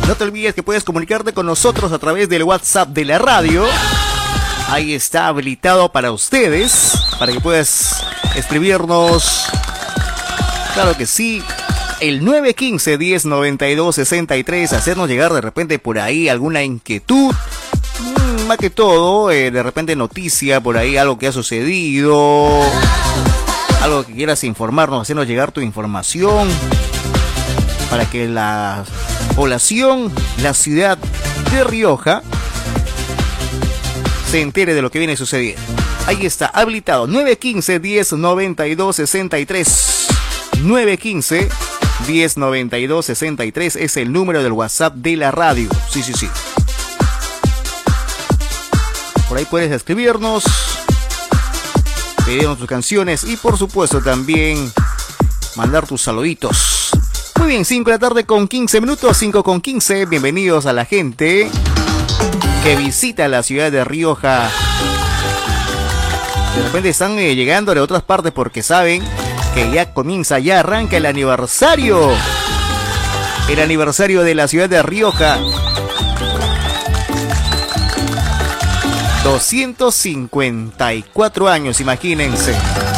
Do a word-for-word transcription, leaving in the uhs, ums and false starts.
No te olvides que puedes comunicarte con nosotros a través del WhatsApp de la radio. Ahí está habilitado para ustedes, para que puedas escribirnos. Claro que sí. El nueve uno cinco, diez, noventa y dos, sesenta y tres. Hacernos llegar de repente por ahí alguna inquietud. Mm, más que todo, eh, de repente noticia por ahí, algo que ha sucedido. Algo que quieras informarnos, hacernos llegar tu información. Para que la población, la ciudad de Rioja, se entere de lo que viene sucediendo. Ahí está, habilitado. nueve uno cinco, diez, noventa y dos, sesenta y tres. nueve uno cinco, diez, noventa y dos, sesenta y tres es el número del WhatsApp de la radio. Sí, sí, sí. Por ahí puedes escribirnos, pedirnos tus canciones y por supuesto también mandar tus saluditos. Muy bien, cinco de la tarde con quince minutos, cinco con quince. Bienvenidos a la gente que visita la ciudad de Rioja. De repente están eh, llegando de otras partes porque saben que ya comienza, ya arranca el aniversario. El aniversario de la ciudad de Rioja. doscientos cincuenta y cuatro años, imagínense.